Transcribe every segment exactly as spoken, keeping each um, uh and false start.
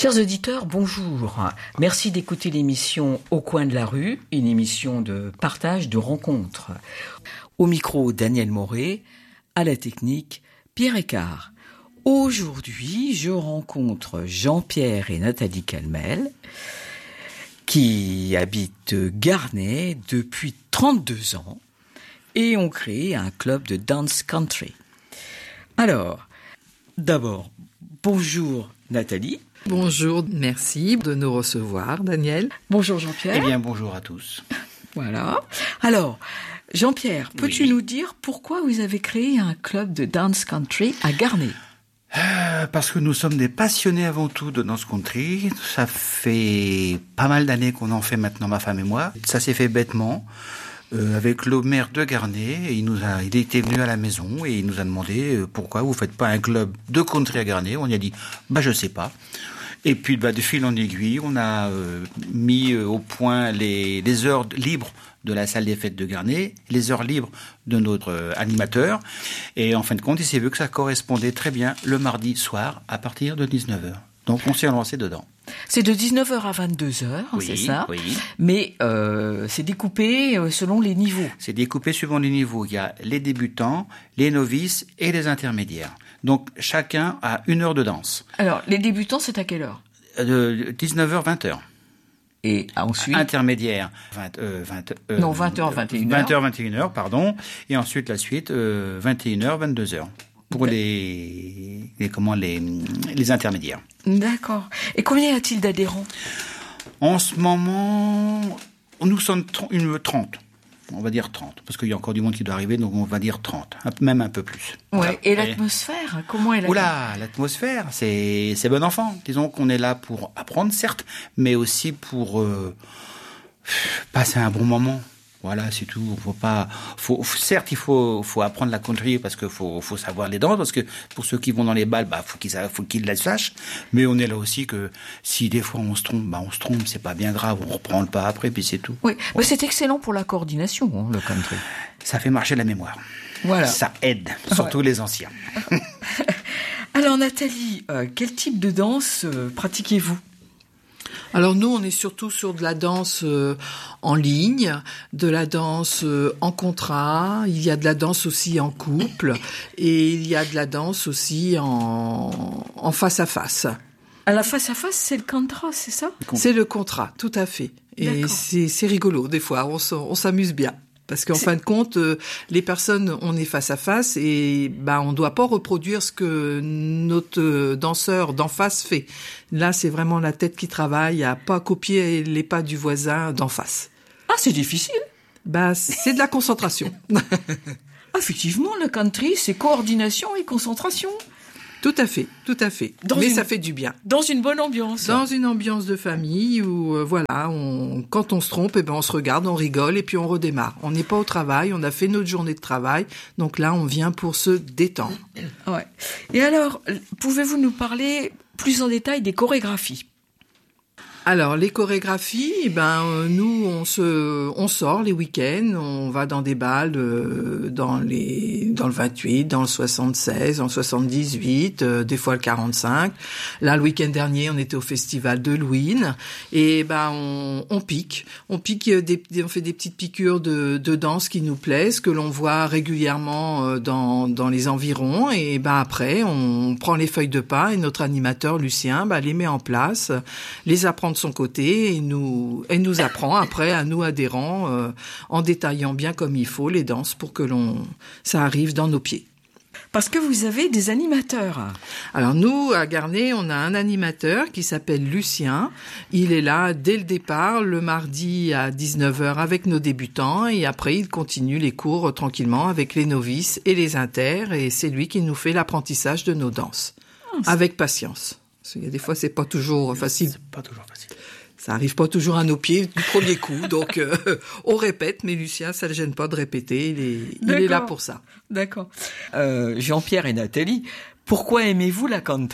Chers auditeurs, bonjour. Merci d'écouter l'émission Au coin de la rue, une émission de partage, de rencontres. Au micro, Daniel Moret, à la technique, Pierre Écart. Aujourd'hui, je rencontre Jean-Pierre et Nathalie Calmel, qui habitent Garnay depuis trente-deux ans et ont créé un club de dance country. Alors, d'abord, bonjour Nathalie. Bonjour, merci de nous recevoir, Daniel. Bonjour Jean-Pierre. Eh bien, bonjour à tous. Voilà. Alors, Jean-Pierre, peux-tu oui. nous dire pourquoi vous avez créé un club de dance country à Garnay ? euh, Parce que nous sommes des passionnés avant tout de dance country. Ça fait pas mal d'années qu'on en fait maintenant, ma femme et moi. Ça s'est fait bêtement. Euh, avec le maire de Garnay, il nous a, il était venu à la maison et il nous a demandé euh, pourquoi vous faites pas un club de country à Garnay. On lui a dit, bah je sais pas. Et puis bah, de fil en aiguille, on a euh, mis euh, au point les, les heures libres de la salle des fêtes de Garnay, les heures libres de notre euh, animateur. Et en fin de compte, il s'est vu que ça correspondait très bien le mardi soir à partir de dix-neuf heures. Donc on s'est lancé dedans. C'est de dix-neuf heures à vingt-deux heures, oui, c'est ça ? Oui. Mais euh, c'est découpé selon les niveaux. C'est découpé selon les niveaux. Il y a les débutants, les novices et les intermédiaires. Donc chacun a une heure de danse. Alors, les débutants, c'est à quelle heure ? De dix-neuf heures, vingt heures. Et ensuite intermédiaire, vingt, euh, vingt, euh, non, vingt heures, vingt et une heures. vingt heures, vingt et une heures, pardon. Et ensuite, la suite, euh, vingt et une heures, vingt-deux heures. Pour les, les, comment, les, les intermédiaires. D'accord. Et combien y a-t-il d'adhérents ? En ce moment, nous sommes une trente. On va dire trente, parce qu'il y a encore du monde qui doit arriver, donc on va dire trente, même un peu plus. Ouais. Voilà. Et l'atmosphère, comment est la... Oula, l'atmosphère, c'est, c'est bon enfant. Disons qu'on est là pour apprendre, certes, mais aussi pour euh, passer un bon moment. Voilà, c'est tout. Faut pas, faut, certes, il faut, faut apprendre la country parce que faut, faut savoir les danses, parce que pour ceux qui vont dans les balles, bah, faut qu'ils, faut qu'ils la sachent. Mais on est là aussi que si des fois on se trompe, bah, on se trompe, c'est pas bien grave, on reprend le pas après, puis c'est tout. Oui, ouais. Mais c'est excellent pour la coordination, hein, le country. Ça fait marcher la mémoire. Voilà. Ça aide, surtout ouais. les anciens. Alors Nathalie, euh, quel type de danse euh, pratiquez-vous ? Alors nous, on est surtout sur de la danse euh, en ligne, de la danse euh, en contrat, il y a de la danse aussi en couple, et il y a de la danse aussi en, en face à face. À la face à face, c'est le contrat, c'est ça ? C'est le contrat, tout à fait. Et c'est, c'est rigolo, des fois, on, on s'amuse bien. Parce qu'en c'est... fin de compte, euh, les personnes, on est face à face et bah on doit pas reproduire ce que notre euh, danseur d'en face fait. Là, c'est vraiment la tête qui travaille, à pas copier les pas du voisin d'en face. Ah, c'est difficile. Bah, c'est de la concentration. Effectivement, le country, c'est coordination et concentration. Tout à fait, tout à fait. Dans Mais une, ça fait du bien. Dans une bonne ambiance. Dans une ambiance de famille où, euh, voilà, on, quand on se trompe, eh ben, on se regarde, on rigole et puis on redémarre. On n'est pas au travail, on a fait notre journée de travail. Donc là, on vient pour se détendre. Ouais. Et alors, pouvez-vous nous parler plus en détail des chorégraphies ? Alors, les chorégraphies, ben euh, nous, on se, on sort les week-ends, on va dans des balles, euh, dans les, dans le vingt-huit, dans le soixante-seize, en soixante-dix-huit, euh, des fois le quarante-cinq. Là, le week-end dernier, on était au festival de Louine et ben on, on pique, on pique des, on fait des petites piqûres de, de danse qui nous plaisent, que l'on voit régulièrement dans, dans les environs et ben après, on prend les feuilles de pas et notre animateur Lucien, ben les met en place, les apprend de son côté et nous, et nous apprend après à nous adhérents euh, en détaillant bien comme il faut les danses pour que l'on, ça arrive dans nos pieds. Parce que vous avez des animateurs. Alors nous, à Garnay, on a un animateur qui s'appelle Lucien. Il est là dès le départ, le mardi à dix-neuf heures avec nos débutants et après il continue les cours tranquillement avec les novices et les inters et c'est lui qui nous fait l'apprentissage de nos danses. Oh, avec patience. Parce qu'il y a des fois, c'est pas toujours facile. C'est pas toujours facile. Ça arrive pas toujours à nos pieds du premier coup, donc euh, on répète, mais Lucien, ça le gêne pas de répéter, il est, il est là pour ça. D'accord. Euh, Jean-Pierre et Nathalie, pourquoi aimez-vous la country ?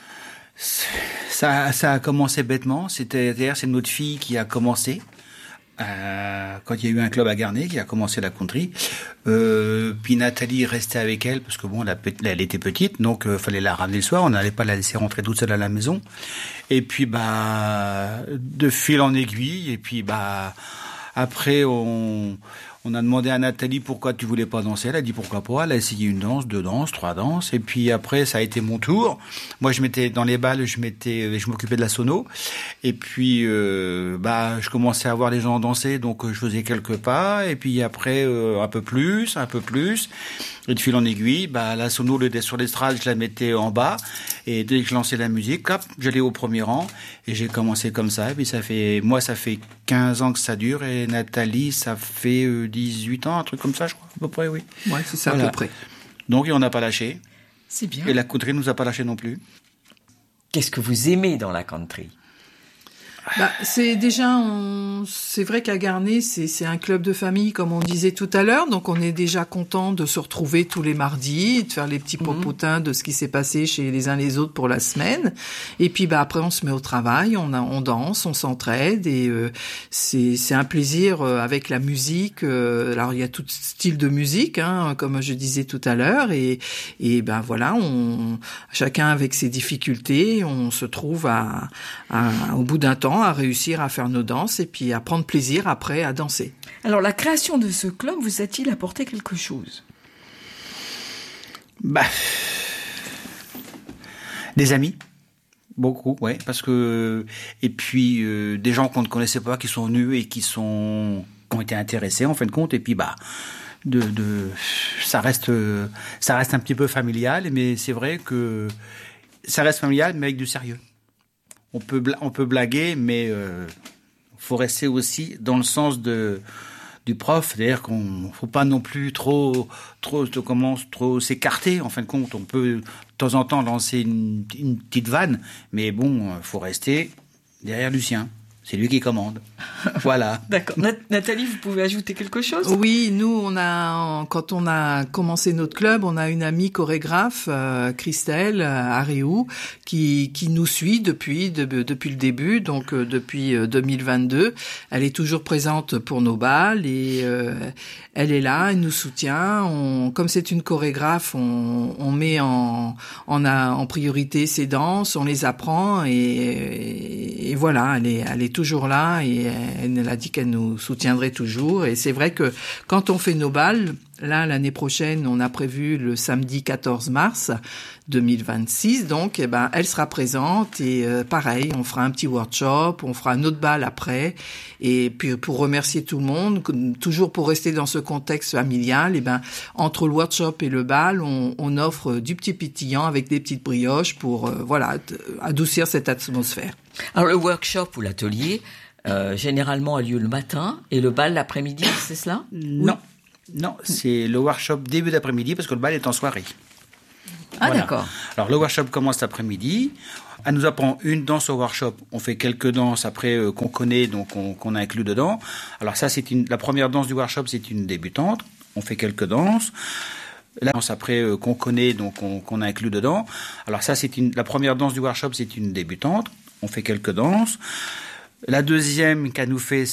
Ça, ça a commencé bêtement, c'était, c'est notre fille qui a commencé euh, quand il y a eu un club à Garnet qui a commencé la country. Euh, puis Nathalie restait avec elle parce que bon, la, elle était petite, donc euh, fallait la ramener le soir. On n'allait pas la laisser rentrer toute seule à la maison. Et puis bah de fil en aiguille. Et puis bah après on on a demandé à Nathalie pourquoi tu voulais pas danser. Elle a dit pourquoi pas. Elle a essayé une danse, deux danses, trois danses. Et puis après, ça a été mon tour. Moi, je m'étais dans les balles, je m'étais, je m'occupais de la sono. Et puis, euh, bah, je commençais à voir les gens danser, donc je faisais quelques pas. Et puis après, euh, un peu plus, un peu plus. Et de fil en aiguille, bah, la sono, le sur l'estrade, je la mettais en bas. Et dès que je lançais la musique, hop, j'allais au premier rang. Et j'ai commencé comme ça. Et puis ça fait, moi, ça fait quinze ans que ça dure. Et Nathalie, ça fait euh, dix-huit ans, un truc comme ça, je crois, à peu près, oui. Ouais, c'est ça, voilà. À peu près. Donc, on n'a pas lâché. C'est bien. Et la country nous a pas lâché non plus. Qu'est-ce que vous aimez dans la country ? Bah, c'est déjà, on, c'est vrai qu'à Garnet, c'est, c'est un club de famille, comme on disait tout à l'heure, donc on est déjà content de se retrouver tous les mardis, de faire les petits popotins de ce qui s'est passé chez les uns les autres pour la semaine. Et puis, bah, après, on se met au travail, on a, on danse, on s'entraide, et euh, c'est, c'est un plaisir euh, avec la musique. Euh, alors, il y a tout style de musique, hein, comme je disais tout à l'heure, et, et ben voilà, on, chacun avec ses difficultés, on se trouve à, à au bout d'un temps à réussir à faire nos danses et puis à prendre plaisir après à danser. Alors, la création de ce club vous a-t-il apporté quelque chose ? Bah, des amis, beaucoup, ouais, parce que et puis euh, des gens qu'on ne connaissait pas qui sont venus et qui sont qui ont été intéressés en fin de compte et puis bah de de ça reste ça reste un petit peu familial, mais c'est vrai que ça reste familial mais avec du sérieux. On peut bla- on peut blaguer, mais euh, faut rester aussi dans le sens de du prof, c'est-à-dire qu'on faut pas non plus trop trop comment trop s'écarter. En fin de compte, on peut de temps en temps lancer une, une petite vanne, mais bon, faut rester derrière Lucien. C'est lui qui commande. Voilà. D'accord. Nat- Nathalie, vous pouvez ajouter quelque chose ? Oui, nous, on a, quand on a commencé notre club, on a une amie chorégraphe, euh, Christelle Aréou, qui, qui nous suit depuis, de, depuis le début, donc euh, depuis deux mille vingt-deux. Elle est toujours présente pour nos balles et euh, elle est là, elle nous soutient. On, comme c'est une chorégraphe, on, on met en, en, a, en priorité ses danses, on les apprend et, et, et voilà, elle est, elle est toujours là et elle a dit qu'elle nous soutiendrait toujours. Et c'est vrai que quand on fait nos balles, là, l'année prochaine, on a prévu le samedi quatorze mars deux mille vingt-six, donc eh ben, elle sera présente et euh, pareil, on fera un petit workshop, on fera un autre bal après. Et puis pour remercier tout le monde, toujours pour rester dans ce contexte familial, eh ben, entre le workshop et le bal, on, on offre du petit pétillant avec des petites brioches pour euh, voilà adoucir cette atmosphère. Alors le workshop ou l'atelier, euh, généralement a lieu le matin et le bal l'après-midi, c'est cela ? Non, non, c'est le workshop début d'après-midi parce que le bal est en soirée. Ah Voilà. d'accord. Alors le workshop commence l'après-midi. Elle nous apprend une danse au workshop. On fait quelques danses après euh, qu'on connaît, donc on, qu'on a inclus dedans. Alors ça, c'est une, la première danse du workshop, c'est une débutante. On fait quelques danses. La danse après euh, qu'on connaît, donc on, qu'on a inclus dedans. Alors ça, c'est une, la première danse du workshop, c'est une débutante. On fait quelques danses. La deuxième qu'elle nous fait,